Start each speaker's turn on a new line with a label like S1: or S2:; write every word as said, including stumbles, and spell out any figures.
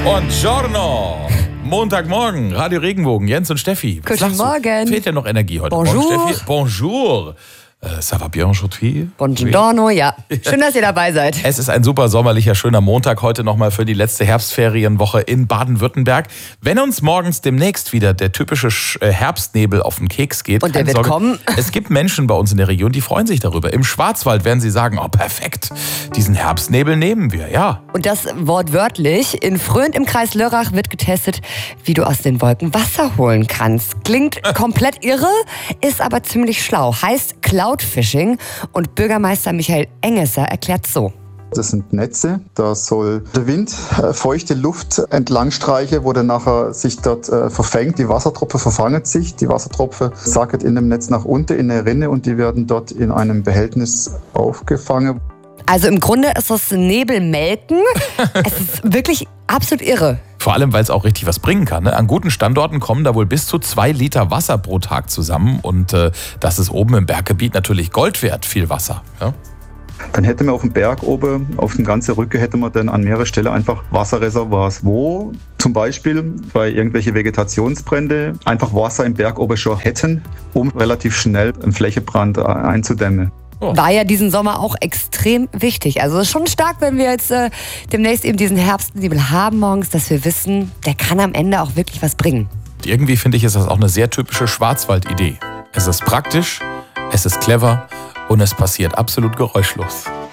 S1: Buongiorno. Montagmorgen, Radio Regenbogen, Jens und Steffi. Was
S2: Guten
S1: sagst du?
S2: Morgen.
S1: Fehlt ja noch Energie heute
S2: Bonjour.
S1: Morgen, Steffi. Bonjour. Äh, ça va bien aujourd'hui?
S2: Buongiorno, ja. Schön, dass ihr dabei seid.
S1: Es ist ein super sommerlicher, schöner Montag heute nochmal für die letzte Herbstferienwoche in Baden-Württemberg. Wenn uns morgens demnächst wieder der typische Herbstnebel auf den Keks geht,
S2: Und der
S1: keine
S2: wird
S1: Sorge,
S2: kommen.
S1: Es gibt Menschen bei uns in der Region, die freuen sich darüber. Im Schwarzwald werden sie sagen, oh perfekt, diesen Herbstnebel nehmen wir, ja.
S2: Und das wortwörtlich. In Fröhnt im Kreis Lörrach wird getestet, wie du aus den Wolken Wasser holen kannst. Klingt komplett irre, ist aber ziemlich schlau. Heißt Cloudfishing. Und Bürgermeister Michael Engesser erklärt so.
S3: Das sind Netze, da soll der Wind äh, feuchte Luft entlang streichen, wo dann nachher sich dort äh, verfängt. Die Wassertropfen verfangen sich, die Wassertropfen sacken in dem Netz nach unten in eine Rinne und die werden dort in einem Behältnis aufgefangen.
S2: Also im Grunde ist das Nebelmelken. Es ist wirklich absolut irre.
S1: Vor allem, weil es auch richtig was bringen kann. Ne? An guten Standorten kommen da wohl bis zu zwei Liter Wasser pro Tag zusammen. Und äh, das ist oben im Berggebiet natürlich Gold wert, viel Wasser. Ja?
S3: Dann hätte man auf dem Berg oben, auf dem ganzen Rücken, hätte man dann an mehreren Stellen einfach Wasserreservoirs, wo zum Beispiel bei irgendwelchen Vegetationsbrände einfach Wasser im Berg oben schon hätten, um relativ schnell einen Flächenbrand einzudämmen.
S2: War ja diesen Sommer auch extrem wichtig. Also es ist schon stark, wenn wir jetzt äh, demnächst eben diesen Herbstnebel haben morgens, dass wir wissen, der kann am Ende auch wirklich was bringen.
S1: Irgendwie finde ich, ist das auch eine sehr typische Schwarzwald-Idee. Es ist praktisch, es ist clever und es passiert absolut geräuschlos.